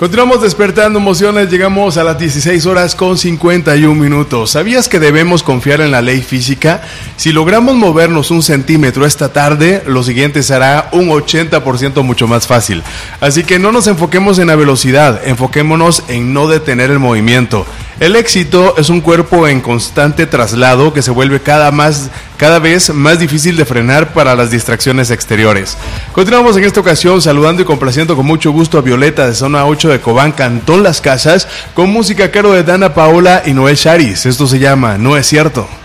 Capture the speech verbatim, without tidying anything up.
Continuamos despertando emociones, llegamos a las dieciséis horas con cincuenta y un minutos. ¿Sabías que debemos confiar en la ley física? Si logramos movernos un centímetro esta tarde, lo siguiente será un ochenta por ciento mucho más fácil. Así que no nos enfoquemos en la velocidad, enfoquémonos en no detener el movimiento. El éxito es un cuerpo en constante traslado que se vuelve cada, más, cada vez más difícil de frenar para las distracciones exteriores. Continuamos en esta ocasión saludando y complaciendo con mucho gusto a Violeta de Zona ocho de Cobán, Cantón Las Casas, con música a cargo de Dana Paola y Noel Charis. Esto se llama No es cierto.